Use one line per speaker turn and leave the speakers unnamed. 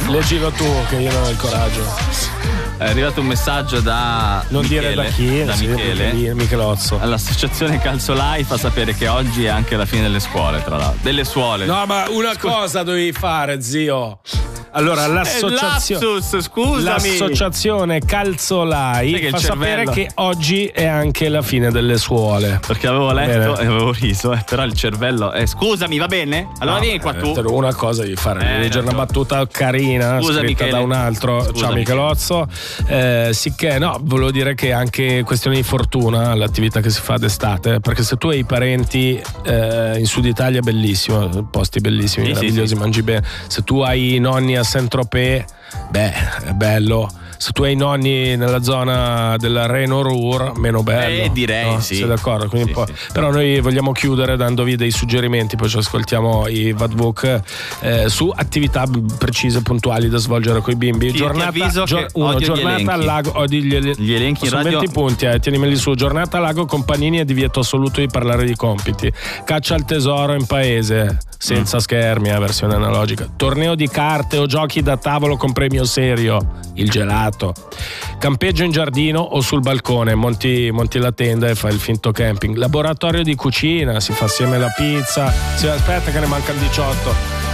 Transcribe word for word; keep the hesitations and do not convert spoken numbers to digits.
Leggilo tu, che io non ho il coraggio.
È arrivato un messaggio da
non
Michele,
dire da chi,
da
sì,
Michele,
Michele Michelozzo.
All'associazione Calcio Live fa sapere che oggi è anche la fine delle scuole, tra l'altro. Delle suole.
No, ma una
Scusa.
cosa dovevi fare, zio. Allora, l'associazione,
lapsus, scusami.
l'associazione Calcio Live fa sapere che oggi è anche la fine delle suole.
Perché avevo letto bene. E avevo riso, eh, però il cervello è. Scusami, va bene? Allora
no,
vieni qua tu.
Eh, una cosa devi fare, devi
eh,
leggere una battuta carina,
Scusa,
scritta
Michele.
da un altro.
Scusa,
ciao Michelozzo. Eh, sicché no, volevo dire che anche questione di fortuna l'attività che si fa d'estate, perché se tu hai i parenti eh, in Sud Italia è bellissimo, posti bellissimi,
sì,
meravigliosi,
sì, sì.
mangi bene. Se tu hai i nonni a Saint-Tropez, beh, è bello. Se tu hai i nonni nella zona della Reno-Ruhr, meno bello.
Eh, direi,
no?
sì.
Sei d'accordo? Quindi
Sì,
un po'.
sì.
Però noi vogliamo chiudere dandovi dei suggerimenti, poi ci ascoltiamo i Vadvuk eh, su attività precise, puntuali da svolgere con i bimbi.
Ti-
giornata
ti avviso
gio-
che
uno,
odio gli
giornata
elenchi.
al lago. Odi gli, ele-
Gli elenchi in
sono
radio.
venti punti, eh, tienimeli su. Giornata al lago con panini e divieto assoluto di parlare di compiti. Caccia al tesoro in paese, senza
Mm.
schermi, eh, versione analogica. Torneo di carte o giochi da tavolo con premio serio, il gelato. Campeggio in giardino o sul balcone, monti, monti la tenda e fai il finto camping. Laboratorio di cucina, si fa assieme la pizza. Sì, aspetta che ne mancano diciotto.